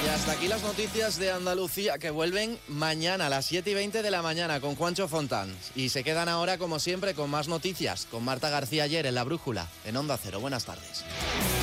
Hasta aquí las noticias de Andalucía, que vuelven mañana a las 7:20 de la mañana con Juancho Fontán. Y se quedan ahora, como siempre, con más noticias, con Marta García ayer en La Brújula, en Onda Cero. Buenas tardes.